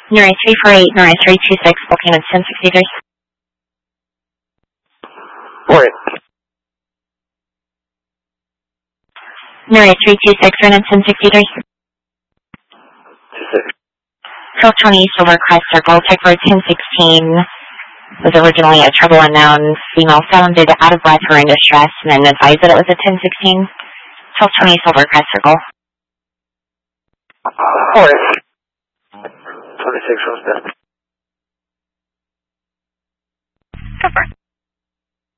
Norris 348, Norris 326, booking at 1060 meters. Right. Norris 326, run at 1060 meters. 1220 Silver Crest Circle, check for 1016. Was originally a trouble unknown. Female sounded out of breath or in distress, and then advised that it was a 1016. 1220 Silver Crest Circle. Alright. 26 Rose Beth. Confirm.